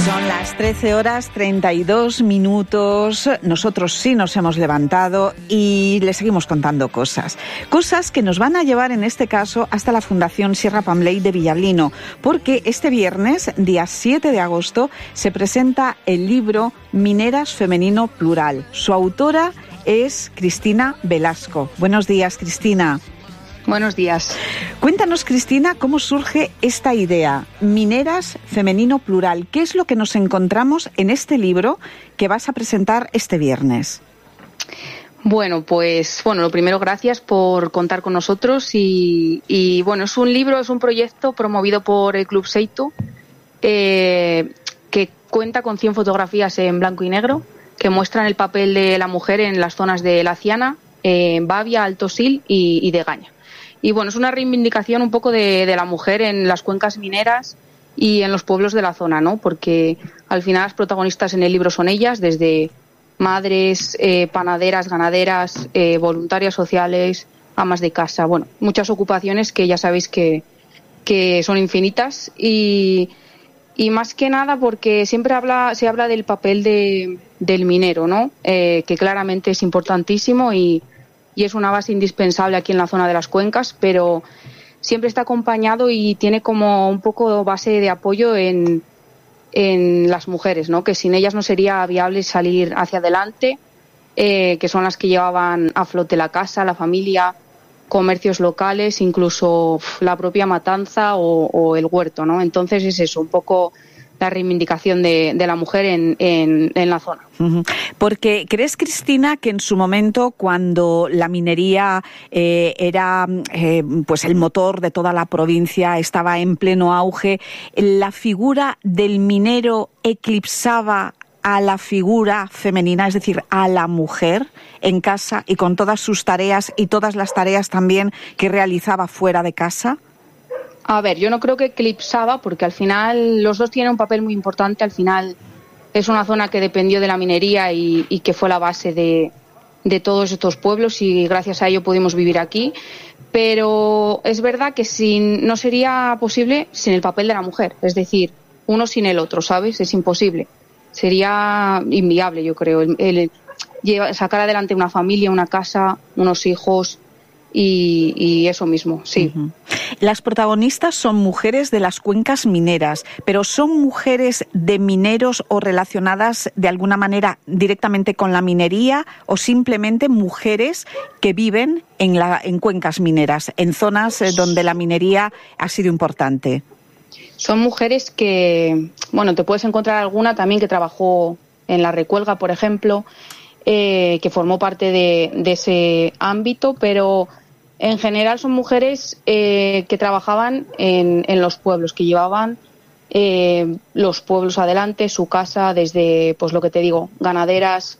Son las 13:32. Nosotros sí nos hemos levantado y le seguimos contando cosas. Cosas que nos van a llevar, en este caso, hasta la Fundación Sierra Pambley de Villablino, porque este viernes, día 7 de agosto, se presenta el libro Mineras Femenino Plural. Su autora es Cristina Velasco. Buenos días, Cristina. Buenos días. Cuéntanos, Cristina, cómo surge esta idea, Mineras Femenino Plural. ¿Qué es lo que nos encontramos en este libro que vas a presentar este viernes? Bueno, lo primero, gracias por contar con nosotros y es un libro, es un proyecto promovido por el Club Seitu que cuenta con 100 fotografías en blanco y negro que muestran el papel de la mujer en las zonas de La Ciana, Bavia, Alto Sil y Degaña. Y bueno, es una reivindicación un poco de la mujer en las cuencas mineras y en los pueblos de la zona, ¿no? Porque al final las protagonistas en el libro son ellas, desde madres, panaderas, ganaderas, voluntarias sociales, amas de casa, bueno, muchas ocupaciones que ya sabéis que son infinitas y más que nada porque siempre se habla del papel del minero, ¿no? Que claramente es importantísimo y es una base indispensable aquí en la zona de las cuencas, pero siempre está acompañado y tiene como un poco base de apoyo en las mujeres, ¿no? Que sin ellas no sería viable salir hacia adelante, que son las que llevaban a flote la casa, la familia, comercios locales, incluso la propia matanza o el huerto, ¿no? Entonces es eso, un poco la reivindicación de la mujer en la zona. Porque ¿crees, Cristina, que en su momento, cuando la minería era pues el motor de toda la provincia, estaba en pleno auge, la figura del minero eclipsaba a la figura femenina, es decir, a la mujer en casa y con todas sus tareas y todas las tareas también que realizaba fuera de casa? A ver, yo no creo que eclipsaba, porque al final los dos tienen un papel muy importante. Al final es una zona que dependió de la minería y que fue la base de todos estos pueblos y gracias a ello pudimos vivir aquí. Pero es verdad que no sería posible sin el papel de la mujer, es decir, uno sin el otro, ¿sabes? Es imposible. Sería inviable, yo creo, sacar adelante una familia, una casa, unos hijos y eso mismo, sí. Las protagonistas son mujeres de las cuencas mineras, pero ¿son mujeres de mineros o relacionadas de alguna manera directamente con la minería o simplemente mujeres que viven en cuencas mineras, en zonas donde la minería ha sido importante? Son mujeres que, te puedes encontrar alguna también que trabajó en la Recuelga, por ejemplo, que formó parte de ese ámbito, pero en general son mujeres que trabajaban en los pueblos, que llevaban los pueblos adelante, su casa, desde, pues lo que te digo, ganaderas,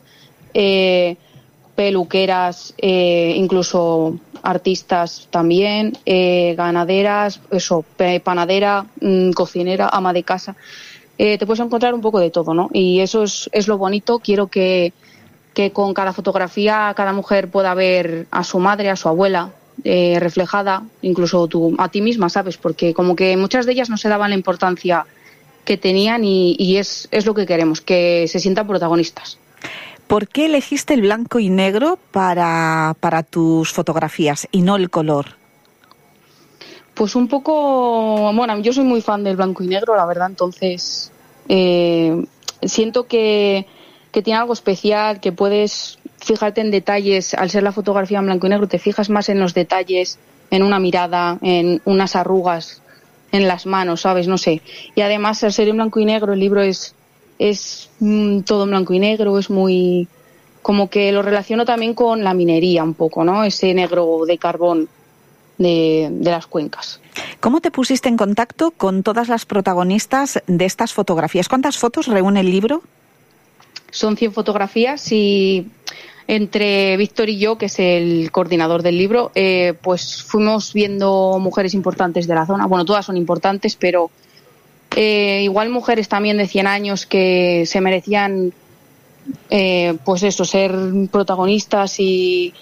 peluqueras, incluso artistas también, ganaderas, panadera, cocinera, ama de casa. Te puedes encontrar un poco de todo, ¿no? Y eso es lo bonito. Quiero que con cada fotografía cada mujer pueda ver a su madre, a su abuela, reflejada, incluso a ti misma, ¿sabes? Porque como que muchas de ellas no se daban la importancia que tenían y es lo que queremos, que se sientan protagonistas. ¿Por qué elegiste el blanco y negro para tus fotografías y no el color? Pues un poco, yo soy muy fan del blanco y negro, la verdad, entonces siento que tiene algo especial, que puedes fijarte en detalles. Al ser la fotografía en blanco y negro te fijas más en los detalles, en una mirada, en unas arrugas en las manos, ¿sabes? No sé. Y además, al ser en blanco y negro, el libro es todo en blanco y negro, es muy... como que lo relaciono también con la minería un poco, ¿no? Ese negro de carbón de las cuencas. ¿Cómo te pusiste en contacto con todas las protagonistas de estas fotografías? ¿Cuántas fotos reúne el libro? Son 100 fotografías y entre Víctor y yo, que es el coordinador del libro, pues fuimos viendo mujeres importantes de la zona. Bueno, todas son importantes, pero igual mujeres también de 100 años que se merecían, ser protagonistas y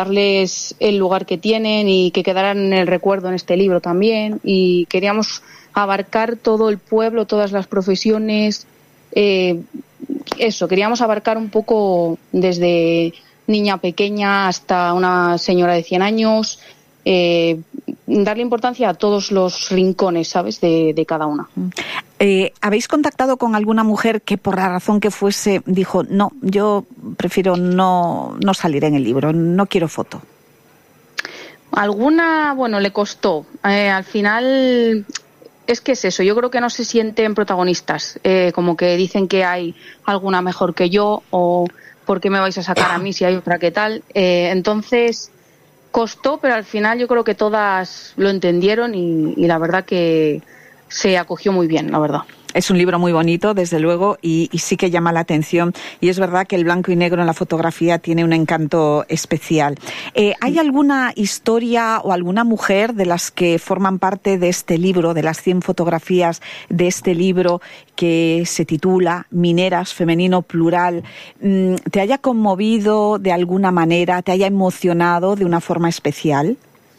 darles el lugar que tienen y que quedaran en el recuerdo en este libro también. Y queríamos abarcar todo el pueblo, todas las profesiones. Queríamos abarcar un poco desde niña pequeña hasta una señora de 100 años, darle importancia a todos los rincones, ¿sabes?, de cada una. ¿Habéis contactado con alguna mujer que por la razón que fuese dijo, no, yo prefiero no salir en el libro, no quiero foto? Alguna, le costó. Al final es que es eso, yo creo que no se sienten protagonistas, como que dicen que hay alguna mejor que yo o ¿por qué me vais a sacar a mí si hay otra que tal? Entonces costó, pero al final yo creo que todas lo entendieron y la verdad que se acogió muy bien, la verdad. Es un libro muy bonito, desde luego, y sí que llama la atención. Y es verdad que el blanco y negro en la fotografía tiene un encanto especial. ¿Hay alguna historia o alguna mujer de las que forman parte de este libro, de las 100 fotografías de este libro que se titula Mineras, femenino plural, te haya conmovido de alguna manera, te haya emocionado de una forma especial?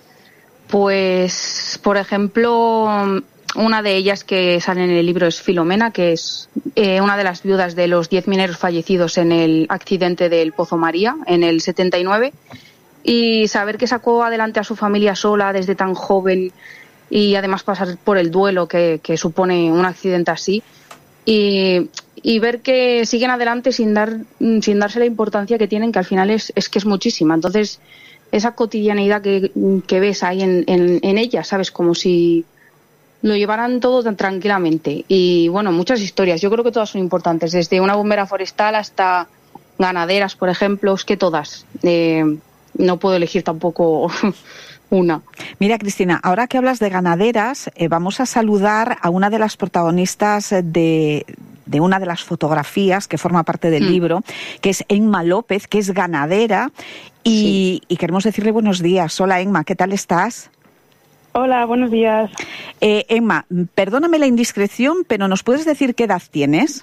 Pues, por ejemplo, una de ellas que sale en el libro es Filomena, que es una de las viudas de los 10 mineros fallecidos en el accidente del Pozo María en el 79. Y saber que sacó adelante a su familia sola desde tan joven y además pasar por el duelo que supone un accidente así y ver que siguen adelante sin darse la importancia que tienen, que al final es que es muchísima. Entonces, esa cotidianidad que ves ahí en ella, ¿sabes? Como si lo llevaran todo tan tranquilamente. Y bueno, muchas historias, yo creo que todas son importantes, desde una bombera forestal hasta ganaderas, por ejemplo, es que todas. No puedo elegir tampoco una. Mira, Cristina, ahora que hablas de ganaderas, vamos a saludar a una de las protagonistas de una de las fotografías que forma parte del libro, que es Emma López, que es ganadera, y queremos decirle buenos días. Hola, Emma, ¿qué tal estás? Hola, buenos días. Emma, perdóname la indiscreción, pero ¿nos puedes decir qué edad tienes?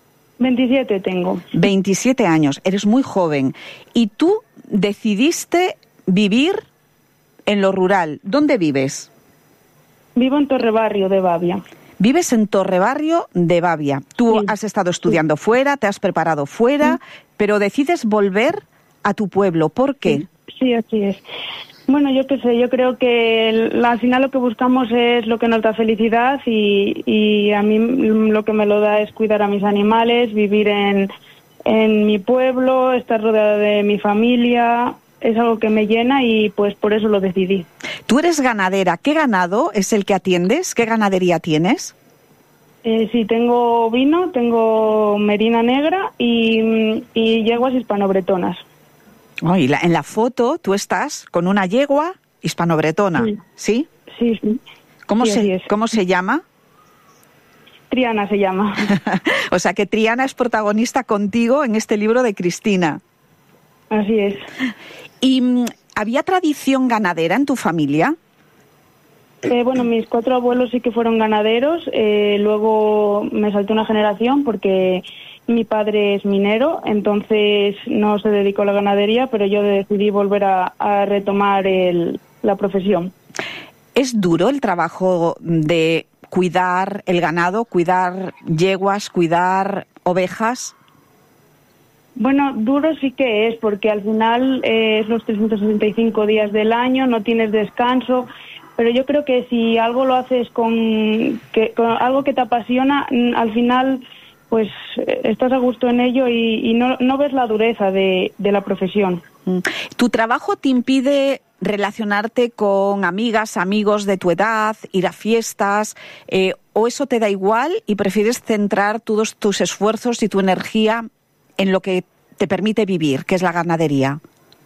27 tengo. 27 años, eres muy joven. Y tú decidiste vivir en lo rural. ¿Dónde vives? Vivo en Torrebarrio de Bavia. Vives en Torrebarrio de Bavia. Tú has estado estudiando fuera, te has preparado fuera, pero decides volver a tu pueblo. ¿Por qué? Sí, así es. Bueno, yo qué sé, yo creo que al final lo que buscamos es lo que nos da felicidad y a mí lo que me lo da es cuidar a mis animales, vivir en mi pueblo, estar rodeada de mi familia, es algo que me llena y pues por eso lo decidí. Tú eres ganadera, ¿qué ganado es el que atiendes? ¿Qué ganadería tienes? Sí, tengo ovino, tengo merina negra y yeguas hispanobretonas. Oh, y en la foto tú estás con una yegua hispanobretona, ¿sí? Sí, sí. ¿Cómo se llama? Triana se llama. O sea que Triana es protagonista contigo en este libro de Cristina. Así es. ¿Y había tradición ganadera en tu familia? Bueno, mis 4 abuelos sí que fueron ganaderos, luego me salté una generación porque mi padre es minero, entonces no se dedicó a la ganadería, pero yo decidí volver a retomar la profesión. ¿Es duro el trabajo de cuidar el ganado, cuidar yeguas, cuidar ovejas? Bueno, duro sí que es, porque al final es los 365 días del año, no tienes descanso, pero yo creo que si algo lo haces con algo que te apasiona, al final pues estás a gusto en ello y no ves la dureza de la profesión. ¿Tu trabajo te impide relacionarte con amigas, amigos de tu edad, ir a fiestas, o eso te da igual y prefieres centrar todos tus esfuerzos y tu energía en lo que te permite vivir, que es la ganadería?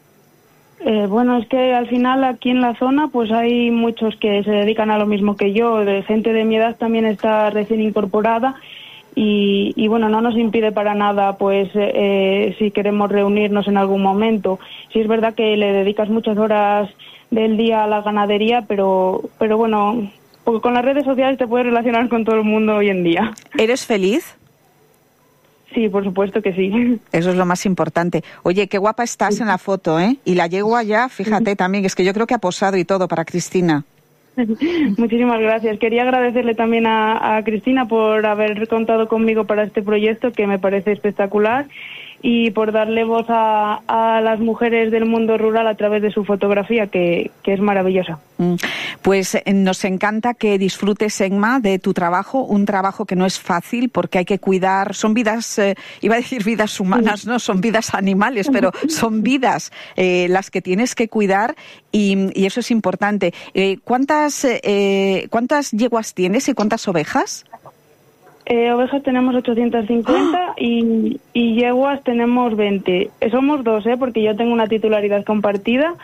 Bueno, es que al final aquí en la zona pues hay muchos que se dedican a lo mismo que yo, de gente de mi edad también está recién incorporada y bueno, no nos impide para nada pues si queremos reunirnos en algún momento. Sí es verdad que le dedicas muchas horas del día a la ganadería, pero bueno, porque con las redes sociales te puedes relacionar con todo el mundo hoy en día. ¿Eres feliz? Sí, por supuesto que sí. Eso es lo más importante. Oye, qué guapa estás en la foto, ¿eh? Y la yegua ya, fíjate también, es que yo creo que ha posado y todo para Cristina. Muchísimas gracias. Quería agradecerle también a Cristina por haber contado conmigo para este proyecto, que me parece espectacular, y por darle voz a las mujeres del mundo rural a través de su fotografía, que es maravillosa. Pues nos encanta que disfrutes, Emma, de tu trabajo, un trabajo que no es fácil porque hay que cuidar, son vidas, iba a decir vidas humanas, no, son vidas animales, pero son vidas las que tienes que cuidar y eso es importante. ¿Cuántas yeguas tienes y cuántas ovejas? Ovejas tenemos 850 y yeguas tenemos 20. Somos dos, porque yo tengo una titularidad compartida.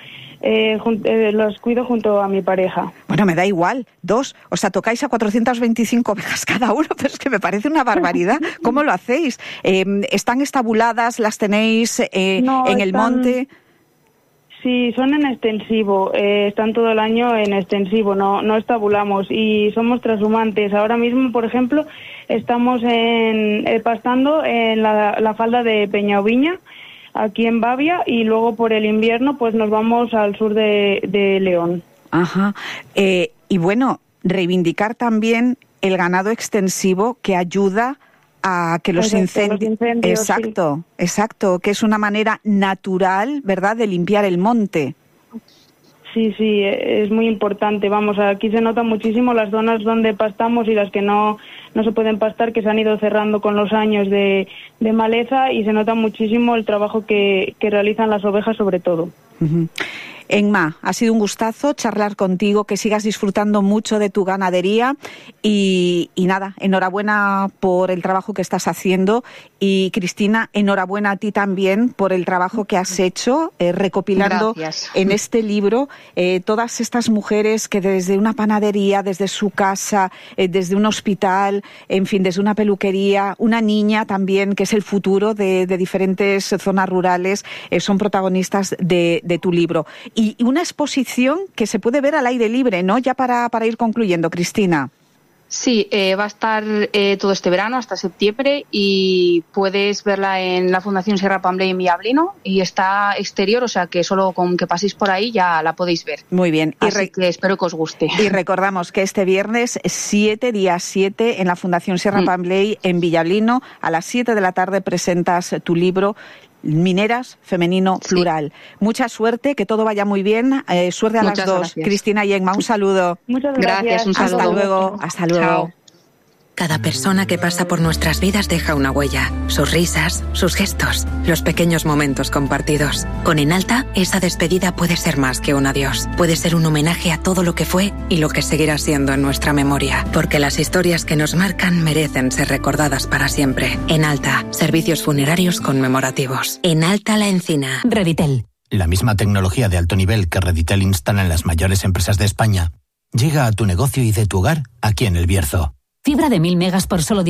Los cuido junto a mi pareja. Bueno, me da igual, 2. O sea, tocáis a 425 ovejas cada uno, pero es que me parece una barbaridad. ¿Cómo lo hacéis? ¿Están estabuladas? ¿Las tenéis en el monte? Sí, son en extensivo, están todo el año en extensivo, no estabulamos y somos trashumantes. Ahora mismo, por ejemplo, estamos pastando en la falda de Peñaoviña, aquí en Bavia, y luego por el invierno pues nos vamos al sur de León. Ajá. Y bueno, reivindicar también el ganado extensivo que ayuda a que los incendios... Exacto, sí. Exacto, que es una manera natural, ¿verdad?, de limpiar el monte. Sí, es muy importante. Vamos, aquí se nota muchísimo las zonas donde pastamos y las que no se pueden pastar, que se han ido cerrando con los años de maleza, y se nota muchísimo el trabajo que realizan las ovejas sobre todo. Uh-huh. Emma, ha sido un gustazo charlar contigo, que sigas disfrutando mucho de tu ganadería y nada, enhorabuena por el trabajo que estás haciendo, y Cristina, enhorabuena a ti también por el trabajo que has hecho recopilando en este libro todas estas mujeres que desde una panadería, desde su casa, desde un hospital, en fin, desde una peluquería, una niña también, que es el futuro de diferentes zonas rurales, son protagonistas de tu libro. Y una exposición que se puede ver al aire libre, ¿no? Ya para ir concluyendo, Cristina. Sí, va a estar todo este verano hasta septiembre, y puedes verla en la Fundación Sierra Pambley en Villablino, y está exterior, o sea que solo con que paséis por ahí ya la podéis ver. Muy bien. Así que espero que os guste. Y recordamos que este viernes 7, día 7, en la Fundación Sierra Pambley en Villablino, a las 7 de la tarde presentas tu libro Mineras, femenino, plural. Mucha suerte, que todo vaya muy bien. Suerte a las dos. Gracias. Cristina y Emma, un saludo. Muchas gracias. Un saludo. Hasta luego. Chao. Cada persona que pasa por nuestras vidas deja una huella. Sus risas, sus gestos, los pequeños momentos compartidos. Con Enalta, esa despedida puede ser más que un adiós. Puede ser un homenaje a todo lo que fue y lo que seguirá siendo en nuestra memoria. Porque las historias que nos marcan merecen ser recordadas para siempre. Enalta, servicios funerarios conmemorativos. Enalta La Encina. Reditel. La misma tecnología de alto nivel que Reditel instala en las mayores empresas de España llega a tu negocio y de tu hogar aquí en El Bierzo. Fibra de 1000 megas por solo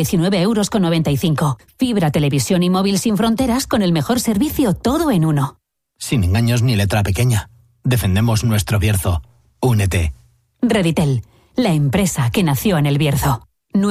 19,95 €. Fibra, televisión y móvil sin fronteras con el mejor servicio, todo en uno. Sin engaños ni letra pequeña. Defendemos nuestro Bierzo. Únete. Reditel, la empresa que nació en El Bierzo.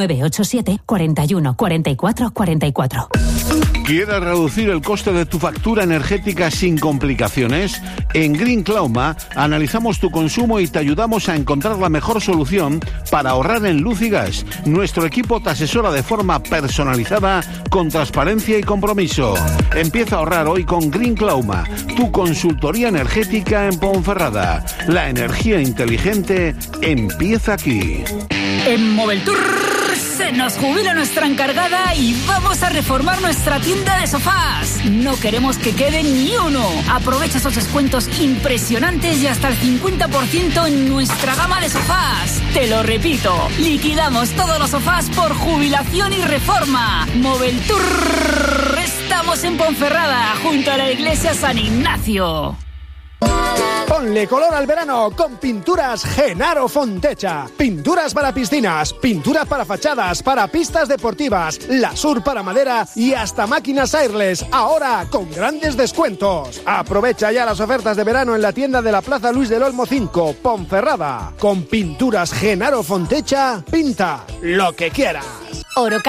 987 41 44 44. ¿Quieres reducir el coste de tu factura energética sin complicaciones? En Green Clauma analizamos tu consumo y te ayudamos a encontrar la mejor solución para ahorrar en luz y gas. Nuestro equipo te asesora de forma personalizada, con transparencia y compromiso. Empieza a ahorrar hoy con Green Clauma, tu consultoría energética en Ponferrada. La energía inteligente empieza aquí. En Moveltour se nos jubila nuestra encargada y vamos a reformar nuestra tienda de sofás. No queremos que quede ni uno. Aprovecha esos descuentos impresionantes y hasta el 50% en nuestra gama de sofás. Te lo repito, liquidamos todos los sofás por jubilación y reforma. Moveltour. Estamos en Ponferrada, junto a la iglesia San Ignacio. Ponle color al verano con Pinturas Genaro Fontecha. Pinturas para piscinas, pinturas para fachadas, para pistas deportivas, lasur para madera y hasta máquinas airless. Ahora con grandes descuentos. Aprovecha ya las ofertas de verano en la tienda de la Plaza Luis del Olmo 5, Ponferrada. Con Pinturas Genaro Fontecha, pinta lo que quieras. Orocast.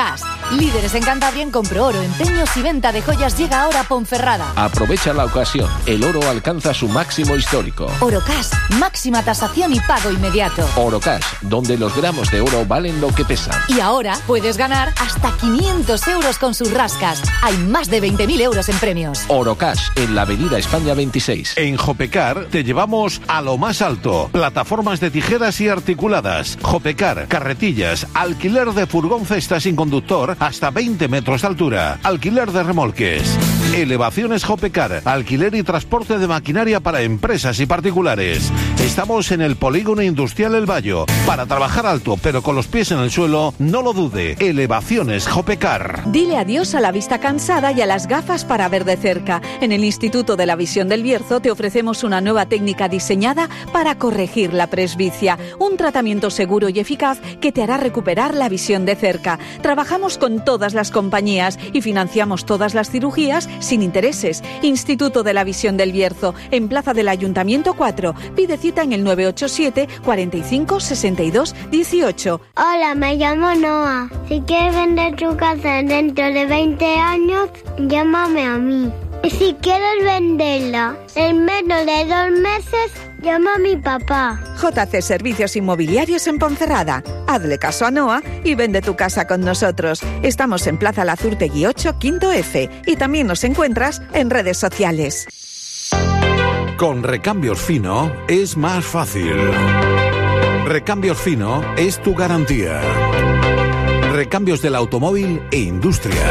Líderes en Cantabria en compro oro, empeños y venta de joyas llega ahora a Ponferrada. Aprovecha la ocasión. El oro alcanza su máximo histórico. Orocash, máxima tasación y pago inmediato. Orocash, donde los gramos de oro valen lo que pesan. Y ahora puedes ganar hasta 500 euros con sus rascas. Hay más de 20.000 euros en premios. Orocash, en la Avenida España 26. En Jopecar te llevamos a lo más alto. Plataformas de tijeras y articuladas. Jopecar, carretillas, alquiler de furgón cesta sin conductor hasta 20 metros de altura. Alquiler de remolques. Elevaciones Jopecar, alquiler y transporte de maquinaria para empresas y particulares. Estamos en el Polígono Industrial El Bayo. Para trabajar alto pero con los pies en el suelo, no lo dude. Elevaciones Jopecar. Dile adiós a la vista cansada y a las gafas para ver de cerca. En el Instituto de la Visión del Bierzo te ofrecemos una nueva técnica diseñada para corregir la presbicia. Un tratamiento seguro y eficaz que te hará recuperar la visión de cerca. Trabajamos con todas las compañías y financiamos todas las cirugías sin intereses. Instituto de la Visión del Bierzo, en Plaza del Ayuntamiento 4. Pide cita en el 987 45 62 18. Hola, me llamo Noah. Si quieres vender tu casa dentro de 20 años, llámame a mí. Y si quieres venderla en menos de 2 meses, llama a mi papá. JC Servicios Inmobiliarios en Ponferrada. Hazle caso a Noah y vende tu casa con nosotros. Estamos en Plaza Lazurtegui 8, quinto F. Y también nos encuentras en redes sociales. Con Recambios Fino es más fácil. Recambios Fino es tu garantía. Recambios del automóvil e industria.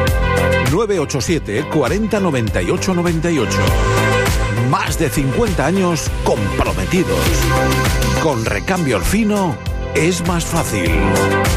987 40 98 98. Más de 50 años comprometidos. Con Recambios Fino es más fácil.